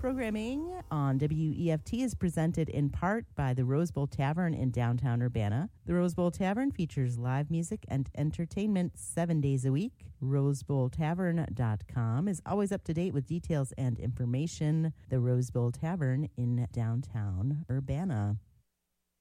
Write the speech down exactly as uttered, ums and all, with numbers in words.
Programming on W E F T is presented in part by the Rose Bowl Tavern in downtown Urbana. The Rose Bowl Tavern features live music and entertainment seven days a week. rose bowl tavern dot com is always up to date with details and information. The Rose Bowl Tavern in downtown Urbana.